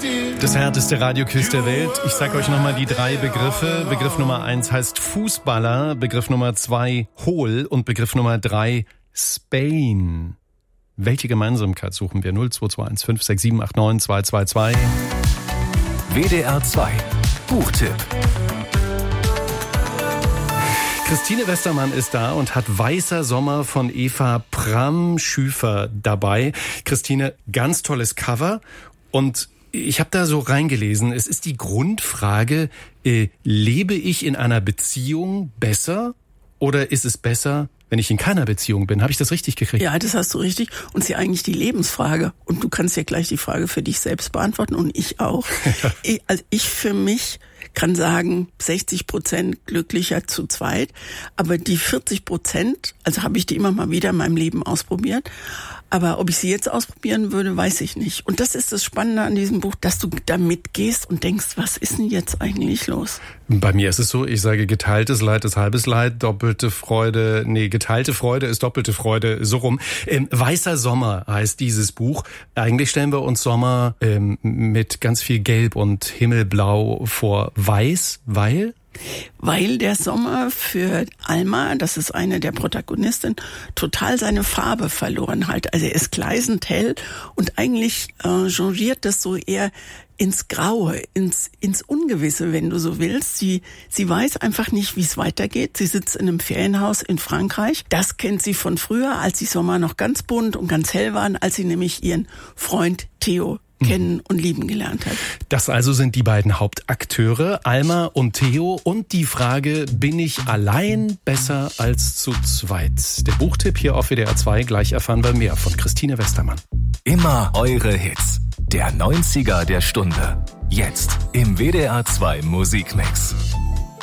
Das härteste Radioquiz der Welt. Ich sage euch nochmal die 3 Begriffe. Begriff Nummer 1 heißt Fußballer, Begriff Nummer 2 hohl und Begriff Nummer 3 Spain. Welche Gemeinsamkeit suchen wir? 0221 56789 222. WDR 2 Buchtipp. Christine Westermann ist da und hat Weißer Sommer von Eva Pram-Schüfer dabei. Christine, ganz tolles Cover und ich habe da so reingelesen. Es ist die Grundfrage, lebe ich in einer Beziehung besser oder ist es besser, wenn ich in keiner Beziehung bin? Habe ich das richtig gekriegt? Ja, das hast du richtig. Und es ist ja eigentlich die Lebensfrage. Und du kannst ja gleich die Frage für dich selbst beantworten und ich auch. Ich für mich kann sagen, 60% glücklicher zu zweit. Aber die 40%, also habe ich die immer mal wieder in meinem Leben ausprobiert. Aber ob ich sie jetzt ausprobieren würde, weiß ich nicht. Und das ist das Spannende an diesem Buch, dass du da mitgehst und denkst, was ist denn jetzt eigentlich los? Bei mir ist es so, ich sage, geteiltes Leid ist halbes Leid, geteilte Freude ist doppelte Freude, so rum. Weißer Sommer heißt dieses Buch. Eigentlich stellen wir uns Sommer mit ganz viel Gelb und Himmelblau vor. Weiß, weil? Weil der Sommer für Alma, das ist eine der Protagonistinnen, total seine Farbe verloren hat. Also er ist gleißend hell und eigentlich changiert das so eher ins Graue, ins Ungewisse, wenn du so willst. Sie weiß einfach nicht, wie es weitergeht. Sie sitzt in einem Ferienhaus in Frankreich. Das kennt sie von früher, als die Sommer noch ganz bunt und ganz hell waren, als sie nämlich ihren Freund Theo kennen und lieben gelernt hat. Das also sind die beiden Hauptakteure, Alma und Theo. Und die Frage, bin ich allein besser als zu zweit? Der Buchtipp hier auf WDR 2, gleich erfahren wir mehr von Christine Westermann. Immer eure Hits. Der 90er der Stunde. Jetzt im WDR 2 Musikmix.